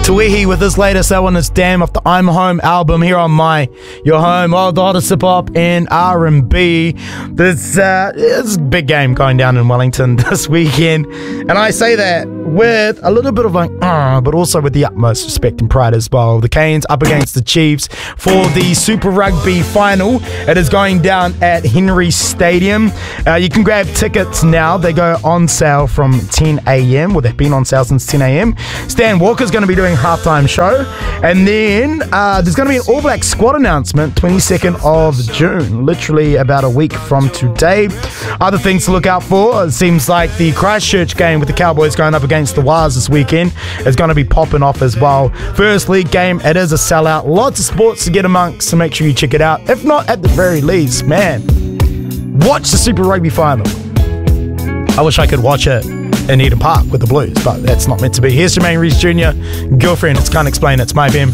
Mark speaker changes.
Speaker 1: Tawihi with his latest. That one is Damn off the I'm Home album here on Your Home. Oh, the hottest hip-hop and R&B. This is a big game going down in Wellington this weekend. And I say that with a little bit of but also with the utmost respect and pride as well. The Canes up against the Chiefs for the Super Rugby final. It is going down at Henry Stadium. You can grab tickets now. They go on sale from 10 a.m. Well, they've been on sale since 10 a.m. Stan Walker's going to be doing halftime show. And then there's going to be an All Black squad announcement 22nd of June, literally about a week from today. Other things to look out for, it seems like the Christchurch game with the Cowboys going up against the Wars this weekend is going to be popping off as well. First league game, it is a sellout. Lots of sports to get amongst, so make sure you check it out. If not, at the very least, man, watch the Super Rugby final. I wish I could watch it in Eden Park with the Blues, but that's not meant to be. Here's Jermaine Reese Jr., Girlfriend. It's Can't Explain. It's My FM.